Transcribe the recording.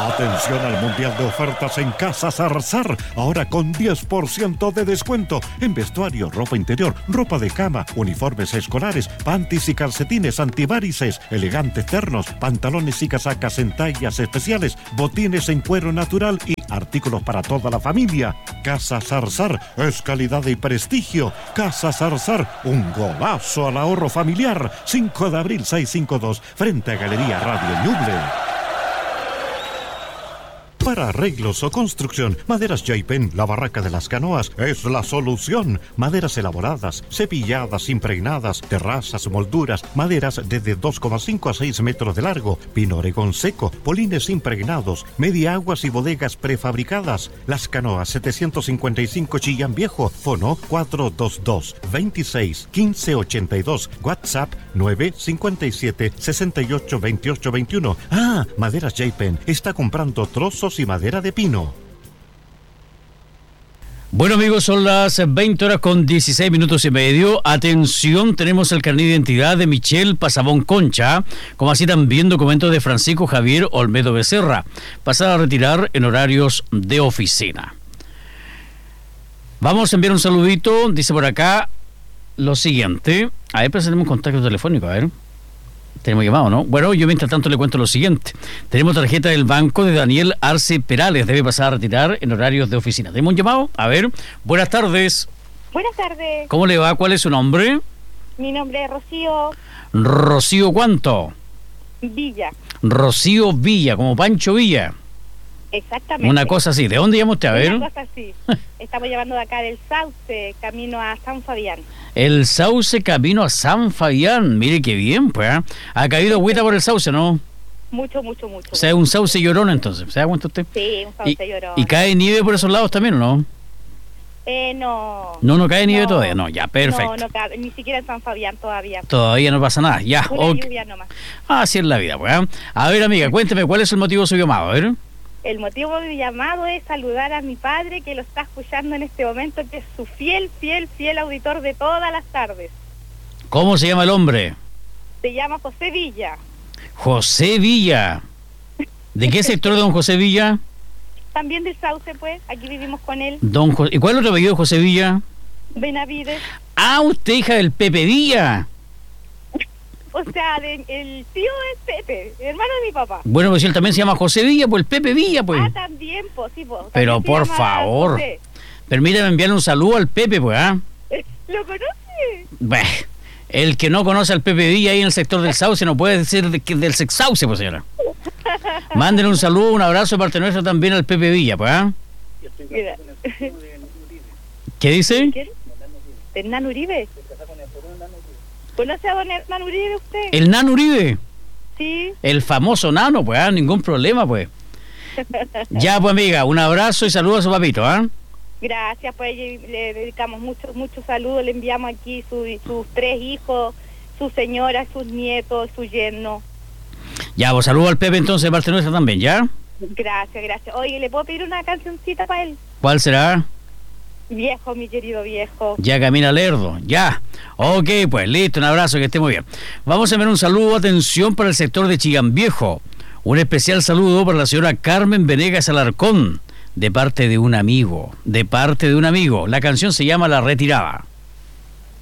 Atención al Mundial de Ofertas en Casa Zarzar. Ahora con 10% de descuento en vestuario, ropa interior, ropa de cama, uniformes escolares, panties y calcetines antivarices, elegantes ternos, pantalones y casacas en tallas especiales, botines en cuero natural y artículos para toda la familia. Casa Zarzar es calidad y prestigio. Casa Zarzar, un golazo al ahorro familiar. 5 de abril 652, frente a Galería Radio Ñuble. Para arreglos o construcción, Maderas Jaipen, la barraca de las canoas, es la solución. Maderas elaboradas, cepilladas, impregnadas, terrazas, molduras, maderas desde 2,5 a 6 metros de largo, pino oregón seco, polines impregnados, media aguas y bodegas prefabricadas. Las Canoas 755 Chillán Viejo, fono 422 26 15 82, WhatsApp 957 68 28 21. Maderas Jaipen está comprando trozos y madera de pino. Bueno, amigos, son las 20 horas con 16 minutos y medio. Atención, tenemos el carnet de identidad de Michelle Pasabón Concha, como así también documentos de Francisco Javier Olmedo Becerra, pasada a retirar en horarios de oficina. Vamos a enviar un saludito, dice por acá lo siguiente. A ver, pero tenemos contacto telefónico, a ver. Tenemos llamado, ¿no? Bueno, yo mientras tanto le cuento lo siguiente. Tenemos tarjeta del banco de Daniel Arce Perales. Debe pasar a retirar en horarios de oficina. ¿Tenemos un llamado? A ver. Buenas tardes. Buenas tardes. ¿Cómo le va? ¿Cuál es su nombre? Mi nombre es Rocío. ¿Rocío cuánto? Villa. Rocío Villa, como Pancho Villa. Exactamente. Una cosa así. ¿De dónde llama usted? A ver. Una cosa así. Estamos llevando de acá del Sauce, camino a San Fabián. El Sauce, camino a San Fabián. Mire qué bien, pues. Ha caído agüita por el Sauce, ¿no? Mucho. O sea, un sauce llorón, entonces. ¿Se da cuenta usted? Sí, un sauce llorón. ¿Y cae nieve por esos lados también, o no? No. No cae nieve todavía. No, ya, perfecto. No cae, ni siquiera en San Fabián todavía. Todavía no pasa nada, ya. Una lluvia nomás. Así es la vida, pues. A ver, amiga, cuénteme, ¿cuál es el motivo de su llamado? A ver. El motivo de mi llamado es saludar a mi padre, que lo está escuchando en este momento, que es su fiel auditor de todas las tardes. ¿Cómo se llama el hombre? Se llama José Villa. José Villa. ¿De qué sector de don José Villa? También del Sauce, pues. Aquí vivimos con él. ¿Y cuál es el otro apellido de José Villa? Benavides. Usted hija del Pepe Villa. O sea, el tío es Pepe, hermano de mi papá. Bueno, pues él también se llama José Villa, pues el Pepe Villa, pues. También, pues, sí, pues. Pero por favor, José. Permítame enviarle un saludo al Pepe, pues, ¿Lo conoce? Bah, el que no conoce al Pepe Villa ahí en el sector del Sauce no puede decir del Sauce, pues, señora. Mándenle un saludo, un abrazo de parte nuestra también al Pepe Villa, pues, ¿Qué dice? ¿Quién? ¿Hernán Uribe? ¿Conoce a don Hernán Uribe usted? ¿El Nano Uribe? Sí. El famoso Nano, pues, ningún problema, pues. Ya, pues, amiga, un abrazo y saludos a su papito, Gracias, pues, le dedicamos muchos saludos, le enviamos aquí sus 3 hijos, su señora, sus nietos, su yerno. Ya, pues, saludos al Pepe entonces de parte nuestra también, ¿ya? Gracias. Oye, ¿le puedo pedir una cancioncita para él? ¿Cuál será? Viejo, mi querido viejo. Ya camina lerdo, ya. Ok, pues listo, un abrazo, que esté muy bien. Vamos a ver un saludo, atención, para el sector de Chillán Viejo. Un especial saludo para la señora Carmen Venegas Alarcón, de parte de un amigo. La canción se llama La Retirada.